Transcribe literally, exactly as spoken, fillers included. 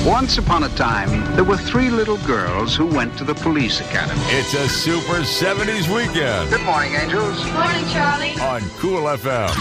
Once upon a time, there were three little girls who went to the police academy. It's a Super seventies weekend. Good morning, angels. Morning, Charlie. On Cool F M.